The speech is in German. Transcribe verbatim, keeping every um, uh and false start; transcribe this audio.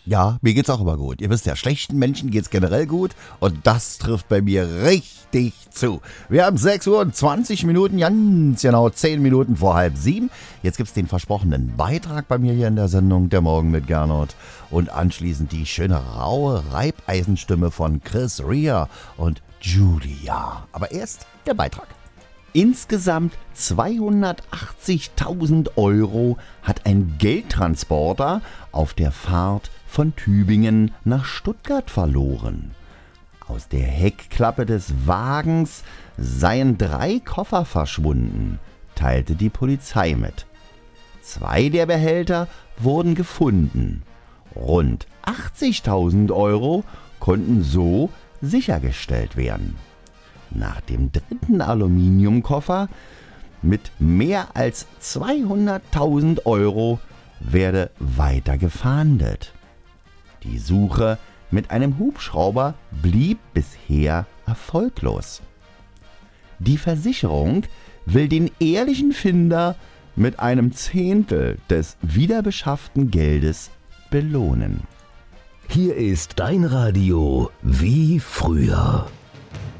Ja, mir geht's auch immer gut. Ihr wisst ja, schlechten Menschen geht's generell gut und das trifft bei mir richtig zu. Wir haben sechs Uhr und zwanzig Minuten, ganz genau zehn Minuten vor halb sieben. Jetzt gibt's den versprochenen Beitrag bei mir hier in der Sendung Der Morgen mit Gernot und anschließend die schöne raue Reibeisenstimme von Chris Rea und Julia. Aber erst der Beitrag. Insgesamt zweihundertachtzigtausend Euro hat ein Geldtransporter auf der Fahrt von Tübingen nach Stuttgart verloren. Aus der Heckklappe des Wagens seien drei Koffer verschwunden, teilte die Polizei mit. Zwei der Behälter wurden gefunden. Rund achtzigtausend Euro konnten so sichergestellt werden. Nach dem dritten Aluminiumkoffer mit mehr als zweihunderttausend Euro werde weiter gefahndet. Die Suche mit einem Hubschrauber blieb bisher erfolglos. Die Versicherung will den ehrlichen Finder mit einem Zehntel des wiederbeschafften Geldes belohnen. Hier ist dein Radio wie früher.